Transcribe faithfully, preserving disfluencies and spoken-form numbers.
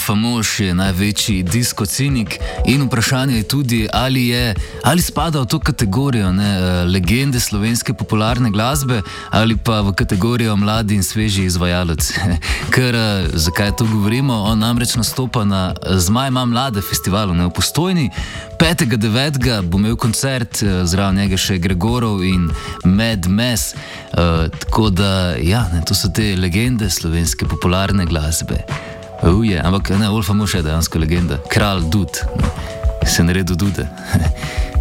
Wolf je največji diskocinik in vprašanje je tudi, ali, je, ali spada v to kategorijo ne, legende slovenske popularne glasbe ali pa v kategorijo mladi in sveži izvajalec. Ker, zakaj to govorimo? On namreč nastopa na Zmaj ima mlade festivalu ne, v Postojni. petega devetega bo imel koncert, zraven njega še Gregorov in Mad Mess. Uh, tako da, ja, ne, to so te legende slovenske popularne glasbe. Uje, ampak ne, Wolf je dejansko legenda. Kralj Dud, se naredil Dude.